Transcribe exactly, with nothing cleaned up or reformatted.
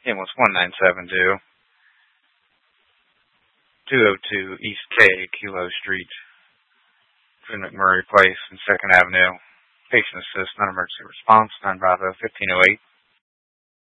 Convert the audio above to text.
It was one nine seven two, two oh two East K, Kilo Street, between McMurray Place and second Avenue. Patient assist, non-emergency response, nine five zero, fifteen oh eight.